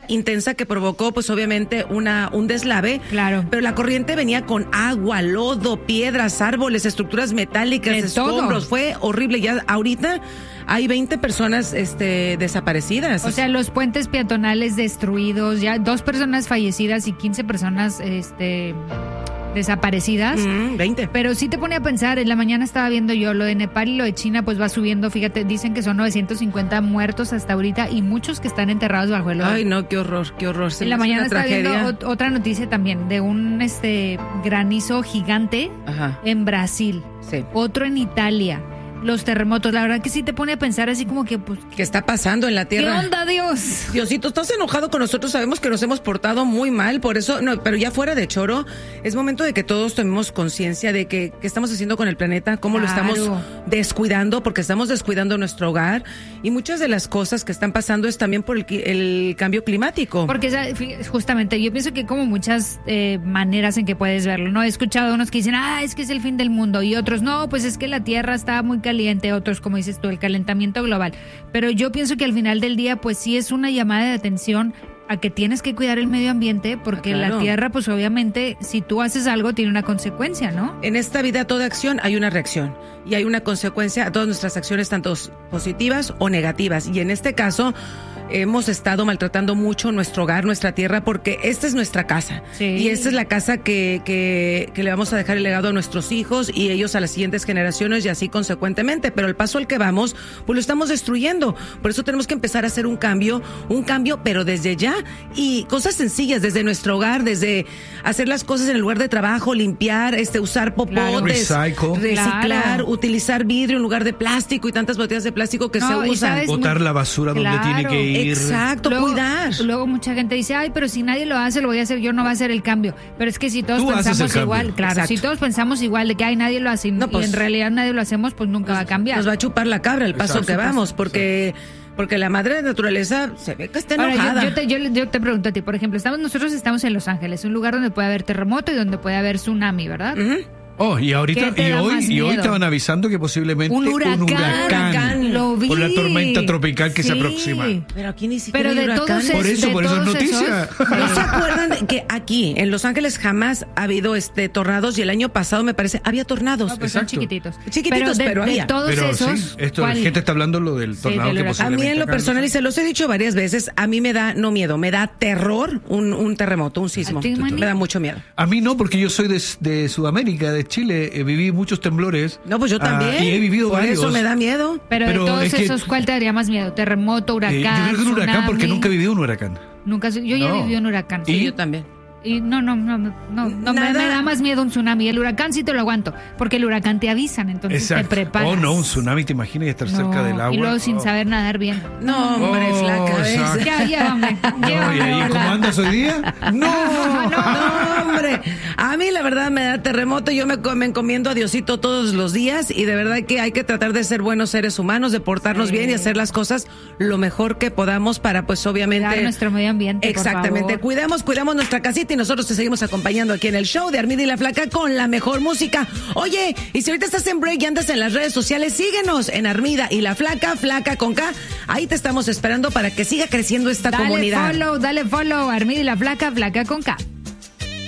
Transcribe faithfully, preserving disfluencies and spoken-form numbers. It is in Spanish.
intensa que provocó, pues obviamente, una un deslave. Claro. Pero la corriente venía con agua, lodo, piedras, árboles, estructuras metálicas, De escombros. todo. Fue horrible. Ya ahorita hay veinte personas este, desaparecidas. O sea, los puentes peatonales destruidos, ya dos personas fallecidas y quince personas este, desaparecidas. Mm, veinte. Pero sí te pone a pensar, en la mañana estaba viendo yo lo de Nepal y lo de China, pues va subiendo, fíjate, dicen que son novecientos cincuenta muertos hasta ahorita y muchos que están enterrados bajo el lodo. Ay, no, qué horror, qué horror. Se En me la hace mañana una estaba viendo tragedia. ot- otra noticia también de un este granizo gigante Ajá, en Brasil, sí. otro en Italia. Los terremotos, la verdad que sí te pone a pensar así como que, pues, ¿Qué está pasando en la ¿qué tierra? onda, Dios? Diosito, estás enojado con nosotros, sabemos que nos hemos portado muy mal, por eso, no, pero ya fuera de choro, es momento de que todos tomemos conciencia de que qué estamos haciendo con el planeta, cómo Claro. lo estamos descuidando, porque estamos descuidando nuestro hogar, y muchas de las cosas que están pasando es también por el, qui- el cambio climático. Porque ya, fí- justamente yo pienso que hay como muchas eh, maneras en que puedes verlo, ¿no? He escuchado unos que dicen, ah, es que es el fin del mundo, y otros, no, pues es que la Tierra está muy caliente, otros, como dices tú, el calentamiento global. Pero yo pienso que al final del día, pues sí es una llamada de atención a que tienes que cuidar el medio ambiente, porque Ah, claro. la Tierra, pues obviamente, si tú haces algo, tiene una consecuencia, ¿no? En esta vida, toda acción hay una reacción y hay una consecuencia a todas nuestras acciones, tanto positivas o negativas. Y en este caso, hemos estado maltratando mucho nuestro hogar, nuestra tierra, porque esta es nuestra casa. Sí. Y esta es la casa que, que, que le vamos a dejar el legado a nuestros hijos y ellos a las siguientes generaciones y así consecuentemente. Pero el paso al que vamos, pues lo estamos destruyendo. Por eso tenemos que empezar a hacer un cambio, un cambio, pero desde ya. Y cosas sencillas, desde nuestro hogar, desde hacer las cosas en el lugar de trabajo, limpiar, este, usar Claro. popotes, Recycle. reciclar, Claro. utilizar vidrio en lugar de plástico y tantas botellas de plástico que No, se y usan. sabes- Botar la basura donde Claro. tiene que ir. Exacto, Luego- cuidar. Luego mucha gente dice, ay, pero si nadie lo hace, lo voy a hacer yo, no va a hacer el cambio. Pero es que si todos Tú haces pensamos el cambio. igual, claro, Exacto. si todos pensamos igual de que ay, nadie lo hace y, No, pues, y en realidad nadie lo hacemos, pues nunca va a cambiar. Nos va a chupar la cabra el paso Exacto. que vamos, porque, porque la madre naturaleza se ve que está Ahora, enojada. yo, yo, te, yo, yo te pregunto a ti, por ejemplo, estamos nosotros estamos en Los Ángeles, un lugar donde puede haber terremoto y donde puede haber tsunami, ¿verdad? Ujú. Oh, y ahorita, ¿Qué te y da hoy, más y hoy miedo? estaban avisando que posiblemente Un huracán, huracán. lo vi. por la tormenta tropical que se Sí. aproxima. Pero aquí ni siquiera Pero hay de todos huracanes. Por es- eso, de por eso es todos noticia. esos- ¿No se acuerdan de que aquí, en Los Ángeles, jamás ha habido este tornados? Y el año pasado, me parece, había tornados. No, pues son Exacto. chiquititos. Chiquititos, de, pero de había. todos Pero esos, sí, esto, la ¿cuál? gente está hablando lo del Sí, tornado del que huracán. A posiblemente mí en lo acá, personal, ¿no? y se los he dicho varias veces, a mí me da, no miedo, me da terror un, un terremoto, un sismo. ¿A ti, Manny? Me da mucho miedo. A mí no, porque yo soy de, de Sudamérica, de Chile, eh, viví muchos temblores. No, pues yo Ah, también. y he vivido Por varios. eso me da miedo. Pero, Pero de todos es que- esos, ¿cuál te daría más miedo? Terremoto, huracán, Eh, yo creo que un huracán, tsunami. porque nunca he vivido un huracán. Nunca, yo ya No. he vivido un huracán. Sí, ¿Y? yo también. Y no, no, no, no, no, no me, Nada. me da más miedo un tsunami. El huracán sí te lo aguanto, porque el huracán te avisan, entonces te preparas. Oh, no, un tsunami, te imaginas estar No, cerca del agua. y luego sin Oh. saber nadar bien. No, hombre, Oh, flaca. ¿ves? exacto. Ya, llévame, No, llévame, ¿y ahí hola. cómo andas hoy día? No, no, hombre. A mí la verdad me da terremoto. Yo me, co- me encomiendo a Diosito todos los días y de verdad que hay que tratar de ser buenos seres humanos, de portarnos Sí. bien y hacer las cosas lo mejor que podamos para pues obviamente... Cuidar nuestro medio ambiente, por Exactamente. favor. Cuidamos, cuidamos nuestra casita y nosotros te seguimos acompañando aquí en el show de Armida y la Flaca con la mejor música. Oye, y si ahorita estás en break y andas en las redes sociales, síguenos en Armida y la Flaca, Flaca con K. Ahí te estamos esperando para que siga creciendo esta Dale comunidad. follow, dale follow, Armida y la Flaca, Flaca con K.